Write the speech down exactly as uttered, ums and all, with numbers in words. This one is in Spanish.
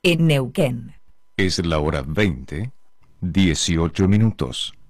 en Neuquén. Es la hora veinte, dieciocho minutos.